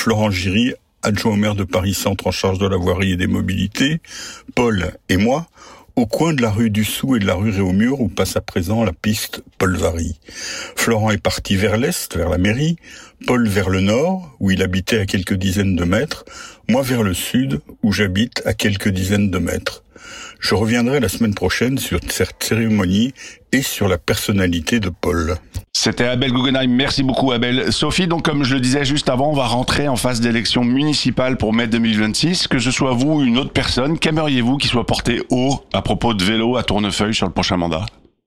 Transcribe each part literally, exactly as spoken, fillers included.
Florent Giry, adjoint au maire de Paris-Centre en charge de la voirie et des mobilités, Paul et moi, au coin de la rue du Sou et de la rue Réaumur où passe à présent la piste Paul Varry. Florent est parti vers l'est, vers la mairie, Paul vers le nord, où il habitait à quelques dizaines de mètres, moi vers le sud, où j'habite à quelques dizaines de mètres. Je reviendrai la semaine prochaine sur cette cérémonie et sur la personnalité de Paul. C'était Abel Guggenheim, merci beaucoup Abel. Sophie, donc comme je le disais juste avant, on va rentrer en phase d'élection municipale pour mai deux mille vingt-six. Que ce soit vous ou une autre personne, qu'aimeriez-vous qu'il soit porté haut à propos de vélo à Tournefeuille sur le prochain mandat ?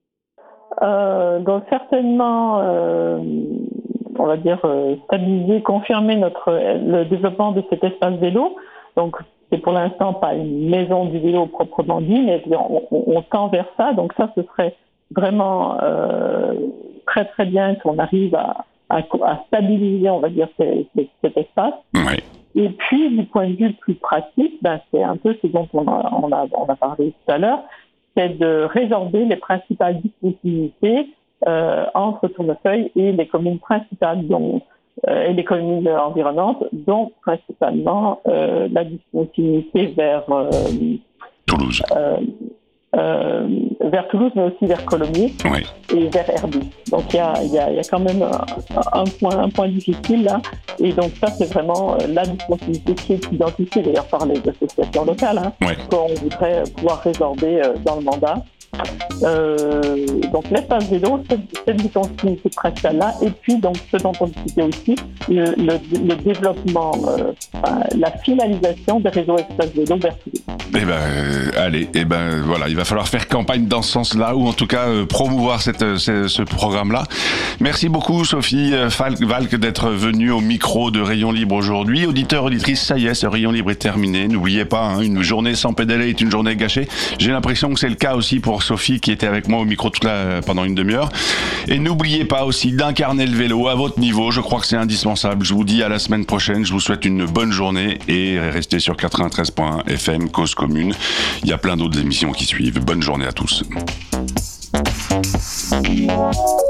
euh, Donc certainement, euh, on va dire, euh, stabiliser, confirmer notre, le développement de cet espace vélo. Donc c'est pour l'instant pas une maison du vélo proprement dit, mais on, on, on tend vers ça. Donc ça, ce serait vraiment euh, très très bien qu'on arrive à, à, à stabiliser, on va dire, cet, cet espace. Oui. Et puis, du point de vue plus pratique, ben, c'est un peu ce dont on a, on a, on a parlé tout à l'heure, c'est de résorber les principales discontinuités euh, entre Tournefeuille et les communes principales, dont euh, et les communes environnantes, dont principalement euh, la discontinuité vers euh, Toulouse. Euh, euh, vers Toulouse, mais aussi vers Colomiers oui. et vers Herbie. Donc il y a, y, a, y a quand même un, un, point, un point difficile là. Et donc ça, c'est vraiment la discontinuité qui est identifiée d'ailleurs par les associations locales, hein, oui. qu'on voudrait pouvoir résorber euh, dans le mandat. Euh, donc l'espace vélo, c'est cette discontinuité principale-là, et puis donc ce dont on discutait aussi, le, le, le développement, euh, enfin, la finalisation des réseaux espace vélo vers Toulouse. Eh ben, euh, allez, eh ben, voilà, il va falloir faire campagne dans ce sens-là, ou en tout cas euh, promouvoir cette, euh, ce, ce programme-là. Merci beaucoup, Sophie Valk, d'être venue au micro de Rayon Libre aujourd'hui. Auditeurs, auditrices, ça y est, ce Rayon Libre est terminé. N'oubliez pas, hein, une journée sans pédaler est une journée gâchée. J'ai l'impression que c'est le cas aussi pour Sophie, qui était avec moi au micro toute la, pendant une demi-heure. Et n'oubliez pas aussi d'incarner le vélo à votre niveau. Je crois que c'est indispensable. Je vous dis à la semaine prochaine. Je vous souhaite une bonne journée et restez sur quatre-vingt-treize point un F M, Cause Commune. Il y a plein d'autres émissions qui suivent. Bonne journée à tous.